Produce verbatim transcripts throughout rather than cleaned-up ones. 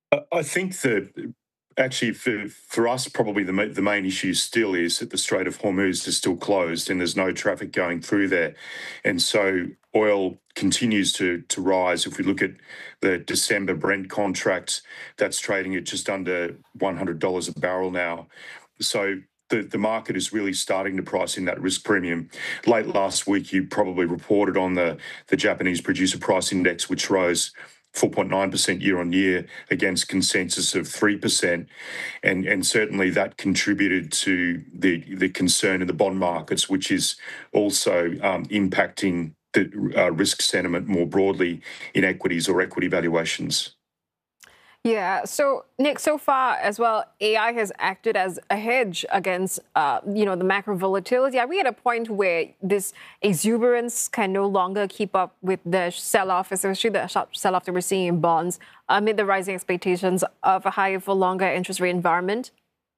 I I think that actually for for us, probably the ma the main issue still is that the Strait of Hormuz is still closed and there's no traffic going through there. And so oil continues to to rise. If we look at the December Brent contract, that's trading at just under one hundred dollars a barrel now. So the, the market is really starting to price in that risk premium. Late last week, you probably reported on the, the Japanese producer price index, which rose four point nine percent year on year against consensus of three percent. And, and certainly that contributed to the, the concern in the bond markets, which is also um, impacting the uh, risk sentiment more broadly in equities or equity valuations. Yeah. So, Nick, so far as well, A I has acted as a hedge against, uh, you know, the macro volatility. Are we at a point where this exuberance can no longer keep up with the sell-off, especially the sharp sell-off that we're seeing in bonds amid the rising expectations of a higher for longer interest rate environment?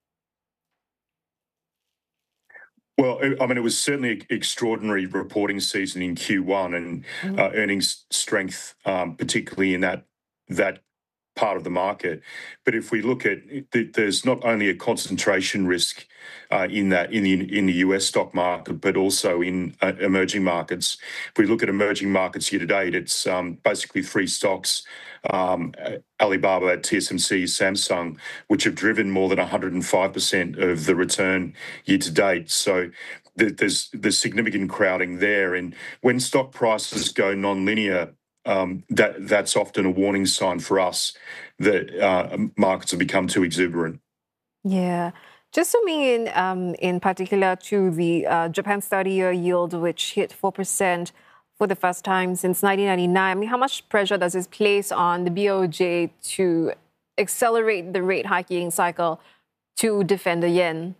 Well, I mean, it was certainly an extraordinary reporting season in Q one and Mhm. uh, earnings strength, um, particularly in that that part of the market. But if we look at it, there's not only a concentration risk uh, in that in the in the U S stock market, but also in uh, emerging markets. If we look at emerging markets year to date, it's um, basically three stocks: um, Alibaba, T S M C, Samsung, which have driven more than one hundred five percent of the return year to date. So there's there's significant crowding there, and when stock prices go non-linear, um, that that's often a warning sign for us that uh, markets have become too exuberant. Yeah. Just zooming in, um, in particular to the uh, Japan thirty-year yield, which hit four percent for the first time since nineteen ninety-nine. I mean, how much pressure does this place on the B O J to accelerate the rate hiking cycle to defend the yen?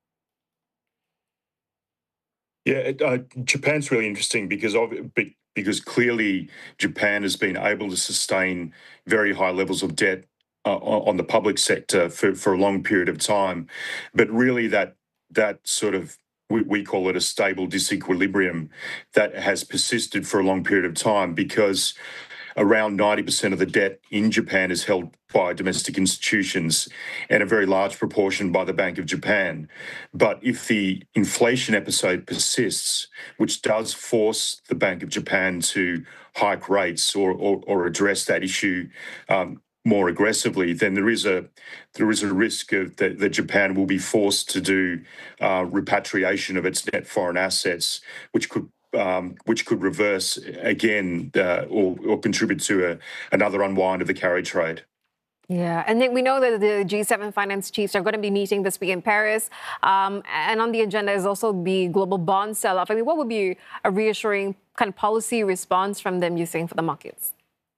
Yeah, it, uh, Japan's really interesting because of be- because clearly Japan has been able to sustain very high levels of debt uh, on on the public sector for, for a long period of time, but really that that sort of we, we call it a stable disequilibrium that has persisted for a long period of time because around ninety percent of the debt in Japan is held by domestic institutions and a very large proportion by the Bank of Japan. But if the inflation episode persists, which does force the Bank of Japan to hike rates or, or, or address that issue um, more aggressively, then there is a there is a risk of that, that Japan will be forced to do uh, repatriation of its net foreign assets, which could um, which could reverse again uh, or, or contribute to a, another unwind of the carry trade. Yeah, and then we know that the G seven finance chiefs are going to be meeting this week in Paris. Um, and on the agenda is also the global bond sell-off. I mean, what would be a reassuring kind of policy response from them, you think, for the markets?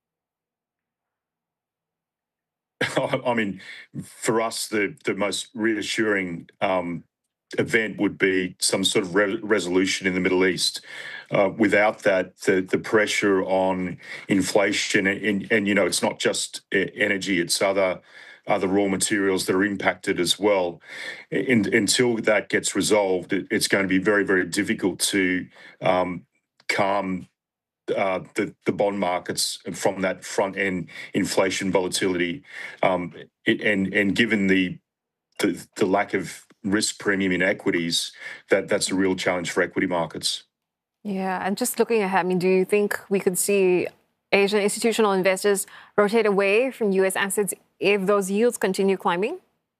I mean, for us, the the most reassuring um, event would be some sort of re- resolution in the Middle East. Uh, without that, the the pressure on inflation and, and and you know, it's not just e- energy; it's other other raw materials that are impacted as well. And until that gets resolved, it, it's going to be very very difficult to um, calm uh, the the bond markets from that front end inflation volatility, um, it, and and given the, the the lack of risk premium in equities, that that's a real challenge for equity markets. Yeah, and just looking ahead, I mean, do you think we could see Asian institutional investors rotate away from U S assets if those yields continue climbing?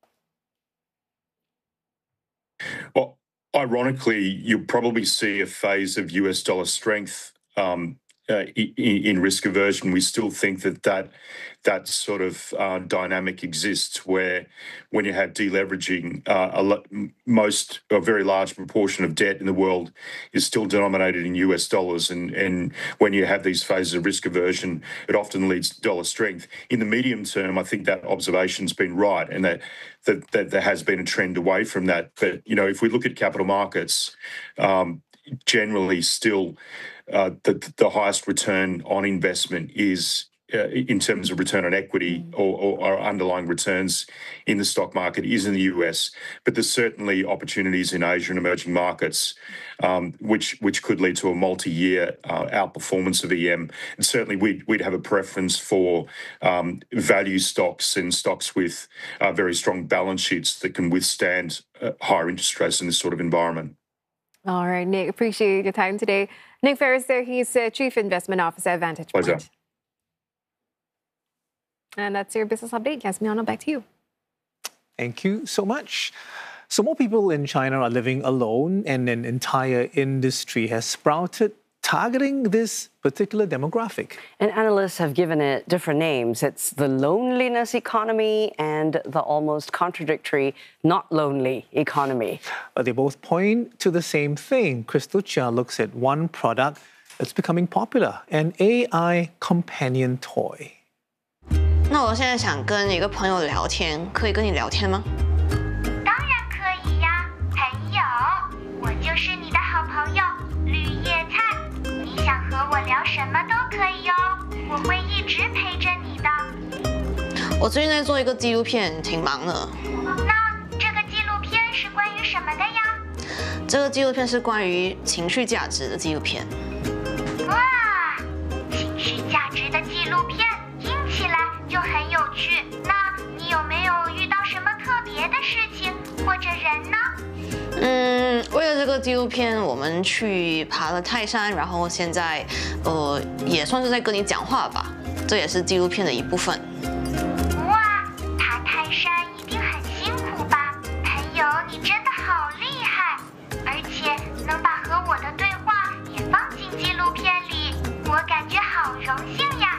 Well, ironically, you'll probably see a phase of U S dollar strength um, uh, in, in risk aversion. We still think that that, that sort of uh, dynamic exists where when you have deleveraging, uh, a lo- most, a very large proportion of debt in the world is still denominated in U S dollars. And, and when you have these phases of risk aversion, it often leads to dollar strength. In the medium term, I think that observation's been right and that, that, that there has been a trend away from that. But, you know, if we look at capital markets, um, generally still uh, the, the highest return on investment is uh, in terms of return on equity or, or, or underlying returns in the stock market is in the U S, but there's certainly opportunities in Asia and emerging markets, um, which which could lead to a multi-year uh, outperformance of E M. And certainly we'd, we'd have a preference for um, value stocks and stocks with uh, very strong balance sheets that can withstand uh, higher interest rates in this sort of environment. All right, Nick, appreciate your time today. Nick Ferris there, he's uh, Chief Investment Officer at Vantage Point. Pleasure. And that's your business update. Yasmiano, back to you. Thank you so much. So more people in China are living alone, and an entire industry has sprouted targeting this particular demographic. And analysts have given it different names. It's the loneliness economy and the almost contradictory not lonely economy. But they both point to the same thing. Crystal Chia looks at one product that's becoming popular, an A I companion toy. 那我现在想跟一个朋友聊天，可以跟你聊天吗？ 当然可以呀，朋友，我就是你的好朋友绿叶菜。你想和我聊什么都可以哦，我会一直陪着你的。 我最近在做一个纪录片，挺忙的。 那这个纪录片是关于什么的呀？ 这个纪录片是关于情绪价值的纪录片。 哇，情绪价值的纪录片。 起来就很有趣。那你有没有遇到什么特别的事情或者人呢？ 嗯，为了这个纪录片，我们去爬了泰山，然后现在，呃，也算是在跟你讲话吧。这也是纪录片的一部分。 哇，爬泰山一定很辛苦吧？朋友，你真的好厉害，而且能把和我的对话也放进纪录片里，我感觉好荣幸呀。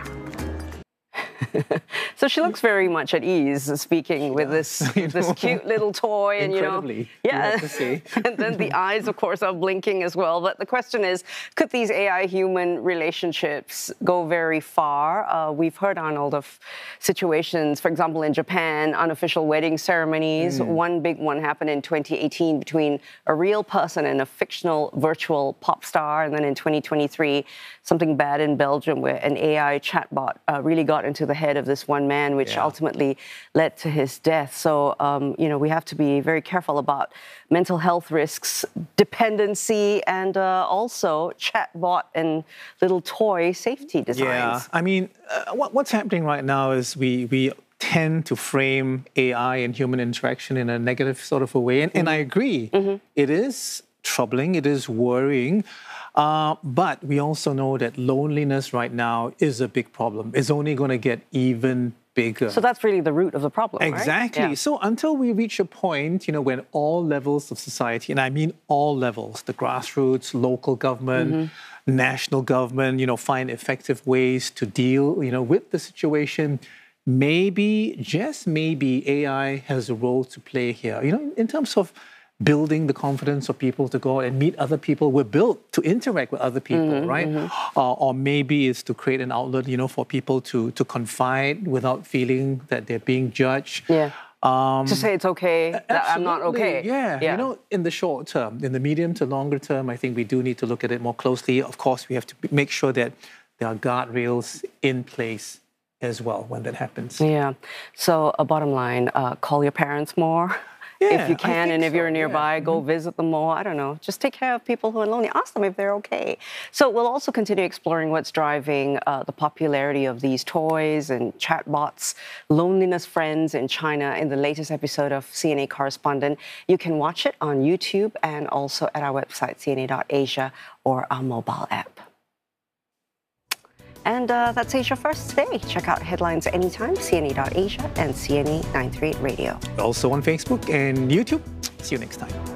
So she looks very much at ease speaking with this you know, this cute little toy, and you know, yeah, and then the eyes, of course, are blinking as well. But the question is, could these A I-human relationships go very far? Uh, we've heard, Arnold, of situations, for example, in Japan, unofficial wedding ceremonies. Mm. One big one happened in twenty eighteen between a real person and a fictional virtual pop star, and then in twenty twenty-three, something bad in Belgium where an A I chatbot uh, really got into the head of this one man, which yeah. ultimately led to his death. So, um, you know, we have to be very careful about mental health risks, dependency, and uh, also chatbot and little toy safety designs. Yeah, I mean, uh, what, what's happening right now is we we tend to frame A I and human interaction in a negative sort of a way, and, mm-hmm. and I agree. Mm-hmm. It is troubling, it is worrying. Uh, but we also know that loneliness right now is a big problem. It's only going to get even bigger. So that's really the root of the problem, exactly. Right? Yeah. So until we reach a point, you know, when all levels of society, and I mean all levels, the grassroots, local government, mm-hmm. national government, you know, find effective ways to deal, you know, with the situation, maybe, just maybe, A I has a role to play here. You know, in terms of building the confidence of people to go and meet other people. We're built to interact with other people, mm-hmm, right? Mm-hmm. Uh, or maybe it's to create an outlet, you know, for people to to confide without feeling that they're being judged. Yeah. Um, to say it's okay, that I'm not okay. Yeah. yeah. You know, in the short term, in the medium to longer term, I think we do need to look at it more closely. Of course, we have to make sure that there are guardrails in place as well when that happens. Yeah. So, a bottom line, uh, call your parents more. Yeah, if you can, and if you're so, nearby, yeah. go mm-hmm. visit them more. I don't know. Just take care of people who are lonely. Ask them if they're okay. So we'll also continue exploring what's driving uh, the popularity of these toys and chatbots, loneliness friends in China in the latest episode of C N A Correspondent. You can watch it on YouTube and also at our website, C N A dot Asia, or our mobile app. And uh, that's Asia First today. Check out headlines anytime, C N A dot Asia and C N A nine three eight Radio. Also on Facebook and YouTube. See you next time.